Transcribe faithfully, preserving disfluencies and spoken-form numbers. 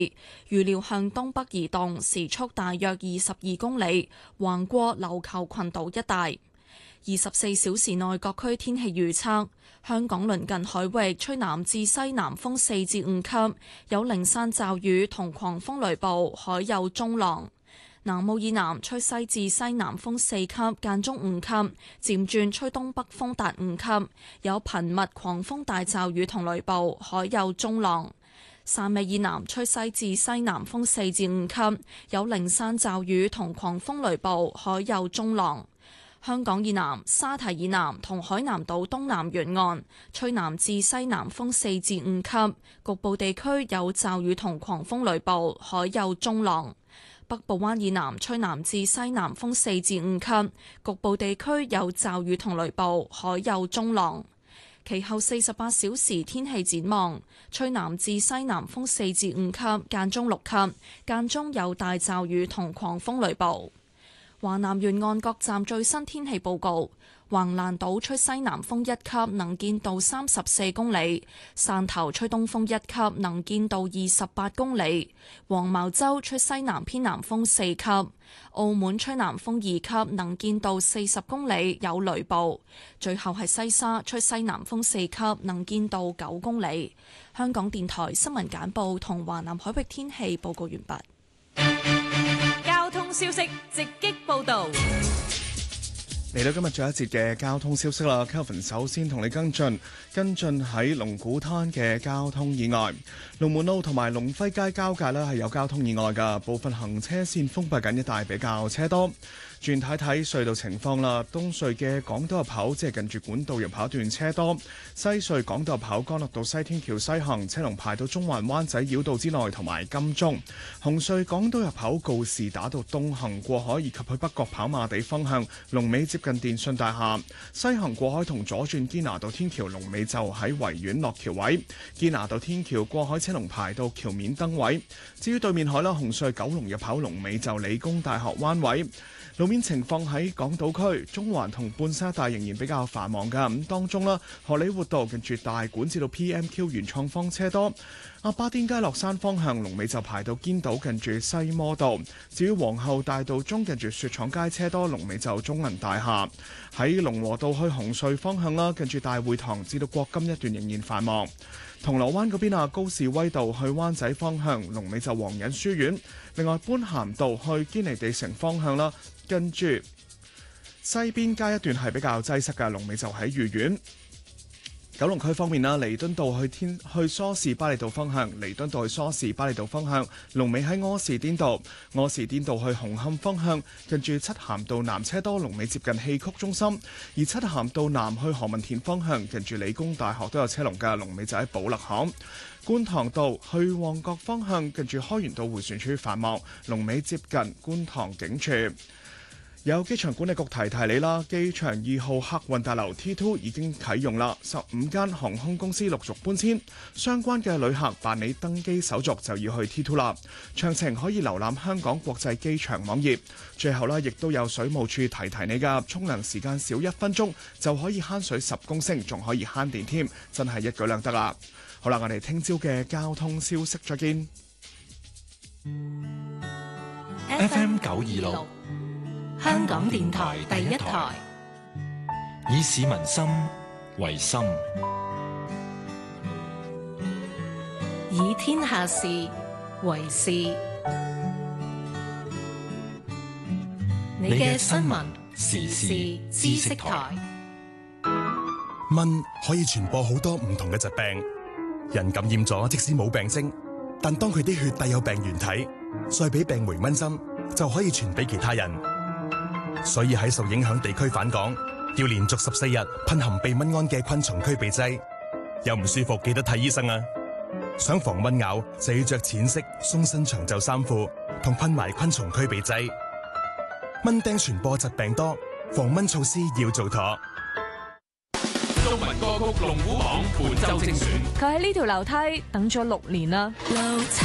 預料向東北移動，時速大約二十二公里，橫過琉球群島一帶。二十四小時內各區天氣預測：香港鄰近海域吹南至西南風四至五級，有零散驟雨同狂風雷暴，海有中浪。南澳以南吹西至西南風四級，間中五級，漸轉吹東北風達五級，有頻密狂風大驟雨同雷暴，海有中浪。汕尾以南吹西至西南風四至五級，有零散驟雨同狂風雷暴，海有中浪。香港以南、沙堤以南同海南島東南沿岸吹南至西南風四至五級，局部地區有驟雨同狂風雷暴，海有中浪。北部灣以南吹南至西南風四至五級，局部地區有驟雨同雷暴，海有中浪。其後四十八小時天氣展望：吹南至西南風四至五級，間中六級，間中有大驟雨同狂風雷暴。華南沿岸各站最新天氣報告：橫瀾島吹西南風一級，能見度三十四公里；汕頭吹東風一級，能見度二十八公里；黃茅洲吹西南偏南風四級；澳門吹南風二級，能見度四十公里，有雷暴；最後係西沙吹西南風四級，能見度九公里。香港電台新聞簡報同華南海域天氣報告完畢。 交通消息直擊報道。 嚟到今日最後一節嘅交通消息啦 ，Kelvin 首先同你跟進，跟進喺龍鼓灘嘅交通意外，龍門路同埋龍輝街交界呢係有交通意外㗎，部分行車線封閉緊，一帶比較車多。轉睇睇隧道情況啦，東隧嘅港島入口即係近住管道入口一段車多，西隧港島入口干諾道西天橋西行車龍排到中環灣仔繞道之內同埋金鐘，紅隧港島入口告士打道東行過海以及去北角跑馬地方向龍尾接近電信大廈，西行過海同左轉堅拿道天橋龍尾就喺維園落橋位，堅拿道天橋過海車龍排到橋面燈位。至於對面海啦，紅隧九龍入口龍尾就理工大學灣位。路面情況喺港島區中環同半山大仍然比較繁忙㗎，咁當中啦，荷里活道近住大館至到 P M Q 原創方車多，亞巴甸街落山方向龍尾就排到堅道近住西摩道，至於皇后大道中近住雪廠街車多，龍尾就中銀大廈。喺龍和道去紅隧方向啦，近住大會堂至到國金一段仍然繁忙。銅鑼灣嗰邊啊，高士威道去灣仔方向龍尾就皇仁書院，另外般咸道去堅尼地城方向啦，跟住西邊街一段係比較擠塞嘅，龍尾就喺御苑。九龍區方面啦，彌敦道去天去梳士巴利道方向，彌敦道去梳士巴利道方向，龍尾喺柯士甸道；柯士甸道去紅磡方向，近住漆咸道南車多，龍尾接近戲曲中心；而漆咸道南去何文田方向，近住理工大學都有車龍嘅，龍尾就喺寶勒巷。觀塘道去旺角方向，近住開源道迴旋處繁忙，龍尾接近觀塘警署。有機場管理局提提你啦，機場二號客運大樓 T 二 已經啟用啦，十五間航空公司陸續搬遷，相關嘅旅客辦理登機手續就要去 T 二 啦。詳情可以瀏覽香港國際機場網頁。最後呢，亦都有水務處提提你㗎，沖涼時間少一分鐘就可以慳水十公升，仲可以慳電添，真係一舉兩得啦。好啦，我哋聽朝嘅交通消息再見。 F M 九二六。香港電台第一台，以市民心為心， 以天下事為事。你嘅新聞時事知識台。 蚊可以傳播好多唔同嘅疾病，人感染咗即使冇病徵，但當佢啲血帶有病原體，再俾病回蚊針，就可以傳俾其他人。所以喺受影響地區返港，要連續十四日噴含避蚊胺嘅昆蟲驅避劑。有唔舒服記得睇醫生啊！想防蚊咬就要着淺色鬆身長袖衫褲，同噴埋昆蟲驅避劑。蚊叮傳播疾病多，防蚊措施要做妥。 中文歌曲龍虎榜本周精選， 佢喺呢條樓梯等咗六年啦。